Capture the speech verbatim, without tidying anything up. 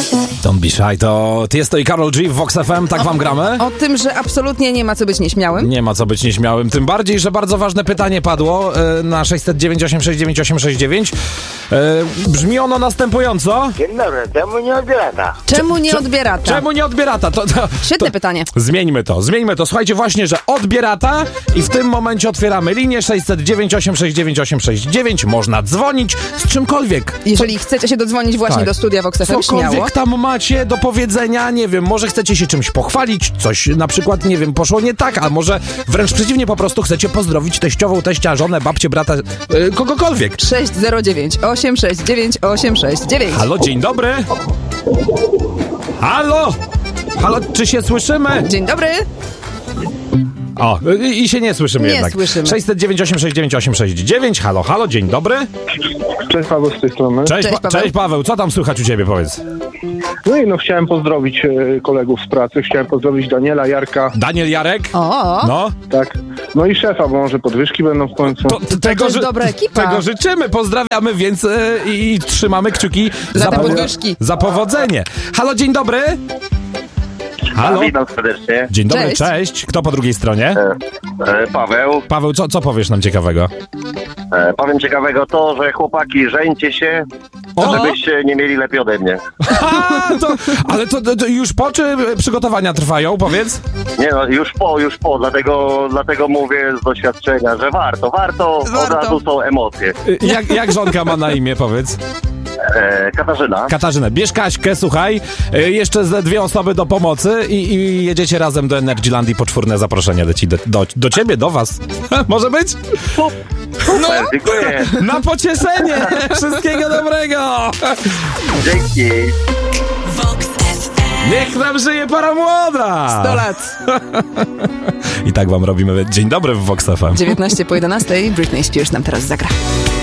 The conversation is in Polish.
Don't be shy, to Tiesto i Karol G w Vox F M, tak o, wam gramy? O tym, że absolutnie nie ma co być nieśmiałym. Nie ma co być nieśmiałym, tym bardziej, że bardzo ważne pytanie padło e, na sześć zero dziewięć osiem sześć dziewięć osiem sześć dziewięć. E, brzmi ono następująco. Dzień dobry, czemu nie odbierata? Czemu nie odbierata? Czemu nie odbierata? To, to, Świetne to, pytanie. Zmieńmy to, zmieńmy to. Słuchajcie, właśnie, że odbierata i w tym momencie otwieramy linię sześć zero dziewięć osiem sześć dziewięć osiem sześć dziewięć. Można dzwonić z czymkolwiek. Jeżeli chcecie się dodzwonić właśnie tak. do studia Vox F M, cokolwiek śmiało. tam macie do powiedzenia, nie wiem, może chcecie się czymś pochwalić, coś na przykład, nie wiem, poszło nie tak, a może wręcz przeciwnie, po prostu chcecie pozdrowić teściową, teścia, żonę, babcię, brata, yy, kogokolwiek. sześć zero dziewięć osiem sześć dziewięć osiem sześć dziewięć. Halo, dzień dobry. Halo. Halo, czy się słyszymy? Dzień dobry. O, i, i się nie słyszymy nie jednak. Słyszymy. sześć zero dziewięć osiem sześć dziewięć osiem sześć dziewięć. Halo, halo, dzień dobry. Cześć, Paweł z tej strony. Cześć, Cześć, pa- Paweł. Cześć Paweł, co tam słychać u ciebie, powiedz? No i no chciałem pozdrowić e, kolegów z pracy, chciałem pozdrowić Daniela, Jarka, Daniel, Jarek? O, No. tak. No i szefa, bo może podwyżki będą w końcu. To, to, tego, jest ży- dobra ekipa. Tego życzymy, pozdrawiamy, więc e, i trzymamy kciuki Za te po- podwyżki. za powodzenie. Halo, dzień dobry. Halo. Witam serdecznie. Dzień dobry, cześć. Cześć. Kto po drugiej stronie? E, e, Paweł, Paweł, co, co powiesz nam ciekawego? e, powiem ciekawego to, że chłopaki, żeńcie się, O! żebyście nie mieli lepiej ode mnie. A, to, ale to, to, to już po, czy przygotowania trwają, powiedz? Nie no, już po, już po, dlatego, dlatego mówię z doświadczenia, że warto, warto, Warto. od razu są emocje. Jak, jak żonka ma na imię, powiedz? E, Katarzyna, Katarzyna, bierz Kaśkę, słuchaj, y, jeszcze ze dwie osoby do pomocy i, i jedziecie razem do Energylandii, poczwórne zaproszenie leci do, do, do ciebie, do was. Może być? super, dziękuję, Na pocieszenie! Wszystkiego dobrego! dzięki. Niech nam żyje para młoda! sto lat. I tak wam robimy. Dzień dobry w Vox F M. dziewiętnaście po jedenastej. Britney Spears nam teraz zagra.